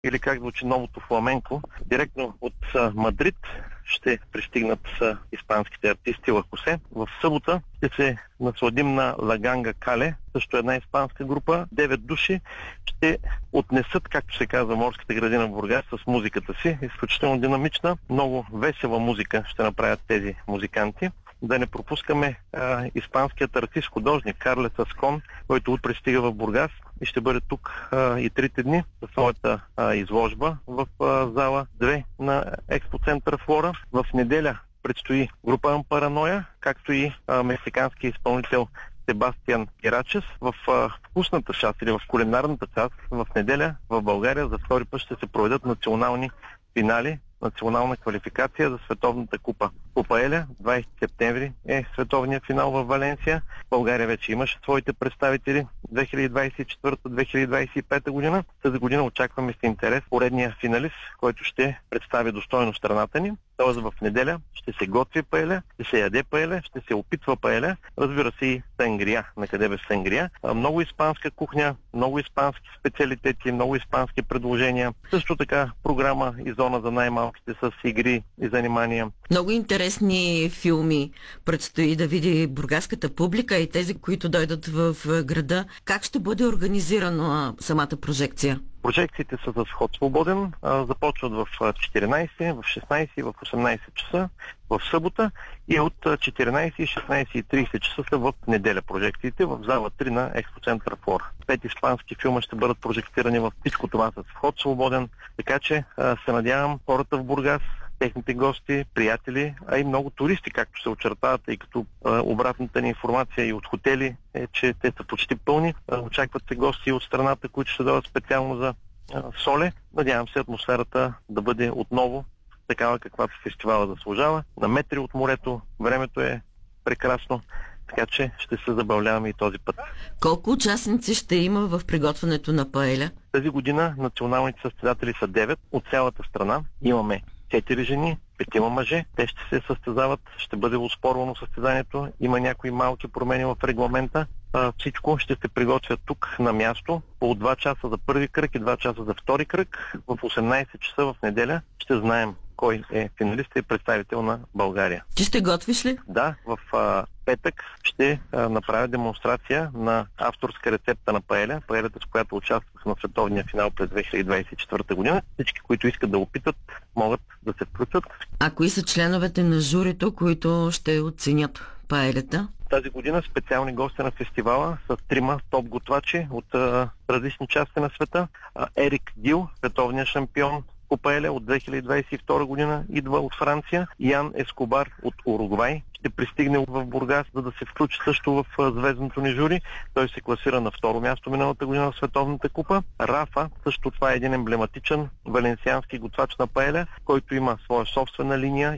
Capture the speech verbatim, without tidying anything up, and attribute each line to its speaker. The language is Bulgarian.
Speaker 1: или как звучи новото фламенко. Директно от Мадрид ще пристигнат с испанските артисти Ла Хосе. В събота ще се насладим на Ла Ганга Кале, също една испанска група. Девет души ще отнесат, както се казва, морската градина в Бургас с музиката си. Изключително динамична, много весела музика ще направят тези музиканти. Да не пропускаме а, испанският артист, художник Карлес Аскон, който пристига в Бургас и ще бъде тук а, и трите дни със своята а, изложба в а, зала две на експоцентър Флора. В неделя предстои група Ампараноя, както и а, мексикански изпълнител Себастиан Ирачес. В а, вкусната част или в кулинарната част в неделя в България за втори път ще се проведат национални финали, национална квалификация за Световната купа. Купа Еля, двадесети септември е световният финал в Валенсия. България вече имаше своите представители две хиляди двадесет и четвърта - две хиляди двадесет и пета година. Тази година очакваме с интерес поредния финалист, който ще представи достойно страната ни. Тоест в неделя ще се готви паеля, ще се яде паеля, ще се опитва паеля, разбира се и сангрия, накъде без сангрия. Много испанска кухня, много испански специалитети, много испански предложения. Също така програма и зона за най-малките с игри и занимания.
Speaker 2: Много интересни филми предстои да види бургаската публика и тези, които дойдат в града. Как ще бъде организирана самата прожекция?
Speaker 1: Прожекциите са за вход свободен. Започват в четиринадесет, в шестнадесет и в осемнадесет часа в събота и от четиринадесет и шестнадесет и тридесет часа са в неделя прожекциите в зала три на експоцентър Флора. Пет испански филма ще бъдат прожектирани в всичко това с вход свободен, така че се надявам хората в Бургас, техните гости, приятели, а и много туристи, както се очертават, и като а, обратната ни информация и от хотели е, че те са почти пълни. А, очакват се гости от страната, които ще дойдат специално за а, Соле. Надявам се атмосферата да бъде отново такава, каквато фестивала заслужава. На метри от морето, времето е прекрасно, така че ще се забавляваме и този път.
Speaker 2: Колко участници ще има в приготвянето на паеля?
Speaker 1: Тази година националните състезатели са девет от цялата страна. Имаме четири жени, петима мъже. Те ще се състезават, ще бъде оспорвано състезанието. Има някои малки промени в регламента. А, всичко ще се приготвя тук на място. По два часа за първи кръг и два часа за втори кръг. В осемнадесет часа в неделя ще знаем кой е финалист и представител на България.
Speaker 2: Ти ще готвиш ли?
Speaker 1: Да, в а, петък ще а, направя демонстрация на авторска рецепта на паеля, паелята, с която участвах на световния финал през две хиляди двадесет и четвърта година. Всички, които искат да опитат, могат да се включат.
Speaker 2: А кои са членовете на журито, които ще оценят паелята?
Speaker 1: Тази година специални гости на фестивала са трима топ готвачи от а, различни части на света. А, Ерик Дил, световният шампион по паеля от две хиляди двадесет и втора година, идва от Франция. Ян Ескобар от Уругвай ще пристигне в Бургас, за да се включи също в звездното ни жури. Той се класира на второ място миналата година в Световната купа. Рафа, също това е един емблематичен валенсиански готвач на паеля, който има своя собствена линия